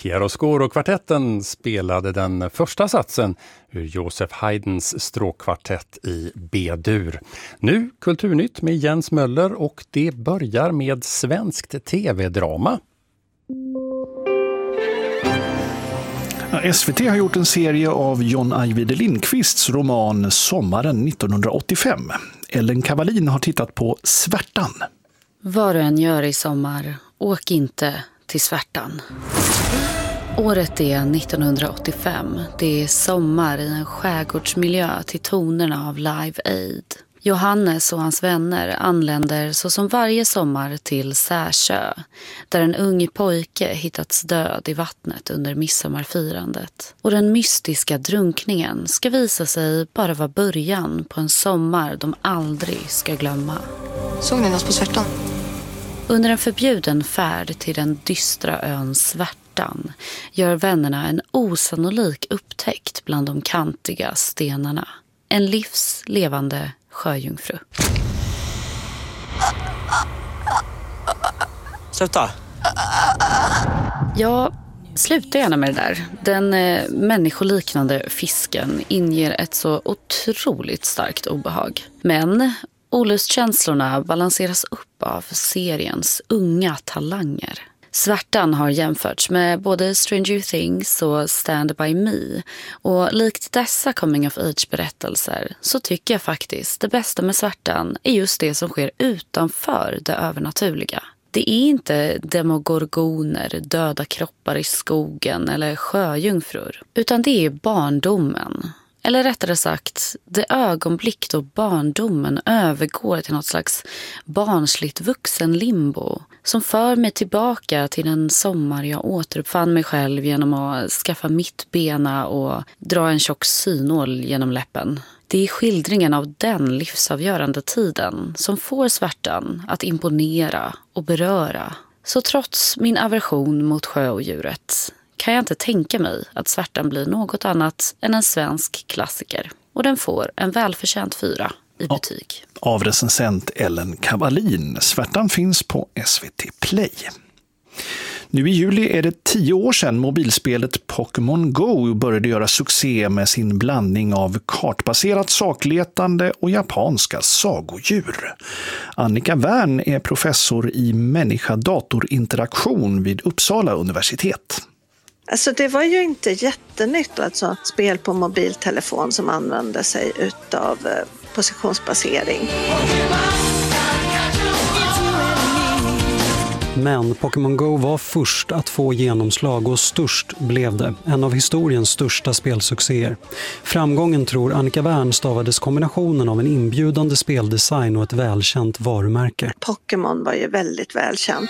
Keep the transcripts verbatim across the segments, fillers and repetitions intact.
Chiaroscuro-kvartetten spelade den första satsen ur Joseph Haydns stråkkvartett i B-dur. Nu Kulturnytt med Jens Möller, och det börjar med svenskt tv-drama. S V T har gjort en serie av John Ajvide Lindqvists roman Sommaren nittonhundraåttiofem. Ellen Cavallin har tittat på Svärtan. Vad du än gör i sommar, åk inte till Svärtan. Året är nittonhundraåttiofem. Det är sommar i en skärgårdsmiljö till tonerna av Live Aid. Johannes och hans vänner anländer så som varje sommar till Särsjö, där en ung pojke hittats död i vattnet under midsommarfirandet. Och den mystiska drunkningen ska visa sig bara vara början på en sommar de aldrig ska glömma. Såg ni oss på Svärtan? Under en förbjuden färd till den dystra ön Svärtan gör vännerna en osannolik upptäckt bland de kantiga stenarna. En livslevande sjöjungfru. Sluta! Ja, sluta gärna med det där. Den eh, människoliknande fisken inger ett så otroligt starkt obehag. Men olustkänslorna balanseras upp av seriens unga talanger. Svärtan har jämförts med både Stranger Things och Stand By Me, och likt dessa coming of age-berättelser så tycker jag faktiskt det bästa med Svärtan är just det som sker utanför det övernaturliga. Det är inte demogorgoner, döda kroppar i skogen eller sjöjungfrur, utan det är barndomen. Eller rättare sagt, det ögonblick då barndomen övergår till något slags barnsligt vuxenlimbo som för mig tillbaka till den sommar jag återuppfann mig själv genom att skaffa mittbena och dra en tjock synål genom läppen. Det är skildringen av den livsavgörande tiden som får Svärtan att imponera och beröra. Så trots min aversion mot sjöodjuret kan jag inte tänka mig att Svärtan blir något annat än en svensk klassiker. Och den får en välförtjänt fyra i betyg. Av recensent Ellen Cavallin. Svärtan finns på S V T Play. Nu i juli är det tio år sedan mobilspelet Pokémon Go började göra succé med sin blandning av kartbaserat sakletande och japanska sagodjur. Annika Wern är professor i människa-datorinteraktion vid Uppsala universitet. Alltså det var ju inte jättenytt, alltså spel på mobiltelefon som använde sig utav positionsbasering. Men Pokémon Go var först att få genomslag, och störst blev det. En av historiens största spelsuccéer. Framgången tror Annika Wern stavades kombinationen av en inbjudande speldesign och ett välkänt varumärke. Pokémon var ju väldigt välkänt.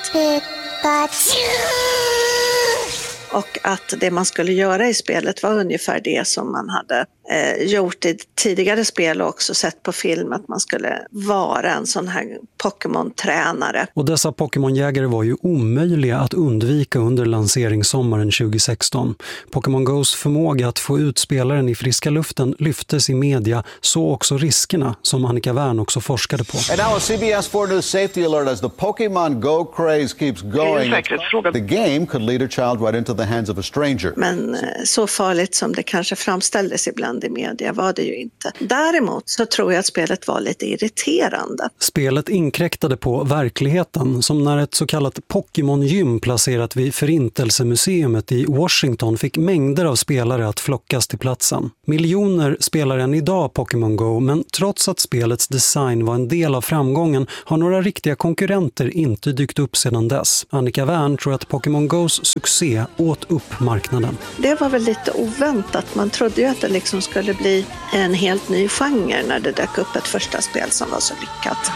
Och att det man skulle göra i spelet var ungefär det som man hade eh, gjort i tidigare spel och också sett på film, att man skulle vara en sån här Pokémon-tränare. Och dessa Pokémon-jägare var ju omöjliga att undvika under lanseringssommaren tjugo sexton. Pokémon Go's förmåga att få ut spelaren i friska luften lyftes i media, så också riskerna som Annika Wern också forskade på. And now a C B S four News safety alert as the Pokémon Go craze keeps going. The game could lead a child right into the hands of a stranger. Men så farligt som det kanske framställdes ibland i media var det ju inte. Däremot så tror jag att spelet var lite irriterande. Spelet inkräktade på verkligheten, som när ett så kallat Pokémon-gym placerat vid Förintelsemuseet i Washington fick mängder av spelare att flockas till platsen. Miljoner spelar än idag Pokémon Go, men trots att spelets design var en del av framgången har några riktiga konkurrenter inte dykt upp sedan dess. Annika Wern tror att Pokémon Go's succé åt upp marknaden. Det var väl lite oväntat. Man trodde ju att det liksom skulle bli en helt ny genre när det dök upp ett första spel som var så lyckat.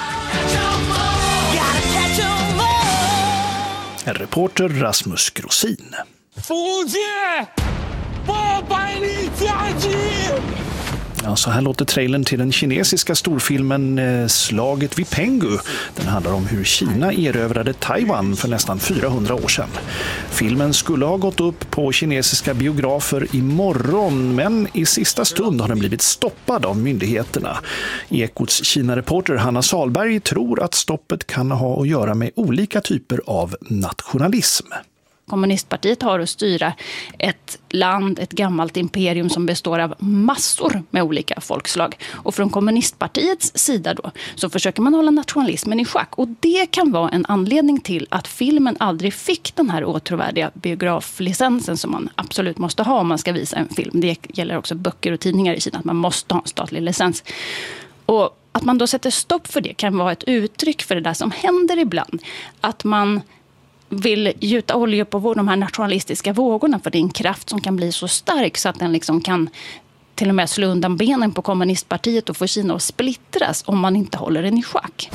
En reporter Rasmus Grosin. Ja, så här låter trailern till den kinesiska storfilmen eh, Slaget vid Pengu. Den handlar om hur Kina erövrade Taiwan för nästan fyrahundra år sedan. Filmen skulle ha gått upp på kinesiska biografer imorgon, men i sista stund har den blivit stoppad av myndigheterna. Ekots Kina-reporter Hanna Salberg tror att stoppet kan ha att göra med olika typer av nationalism. kommunistpartiet har att styra ett land, ett gammalt imperium som består av massor med olika folkslag. Och från kommunistpartiets sida då så försöker man hålla nationalismen i schack. Och det kan vara en anledning till att filmen aldrig fick den här åtråvärdiga biograflicensen som man absolut måste ha om man ska visa en film. Det gäller också böcker och tidningar i Kina, att man måste ha en statlig licens. Och att man då sätter stopp för det kan vara ett uttryck för det där som händer ibland. Att man vill gjuta olja på de här nationalistiska vågorna, för det är en kraft som kan bli så stark så att den liksom kan till och med slå undan benen på kommunistpartiet och få Kina att splittras om man inte håller den i schack.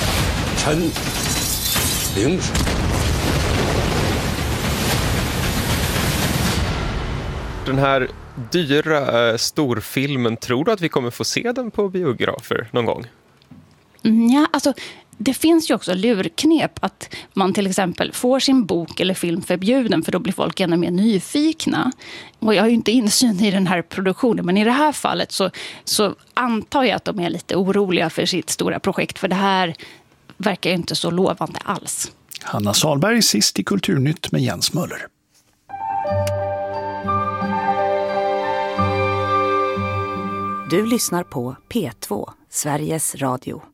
Den här dyra äh, storfilmen, tror du att vi kommer få se den på biografer någon gång? Ja, alltså det finns ju också lurknep att man till exempel får sin bok eller film förbjuden, för då blir folk ännu mer nyfikna. Och jag har ju inte insyn i den här produktionen, men i det här fallet så, så antar jag att de är lite oroliga för sitt stora projekt, för det här verkar ju inte så lovande alls. Hanna Salberg, sist i Kulturnytt med Jens Möller. Du lyssnar på P två, Sveriges Radio.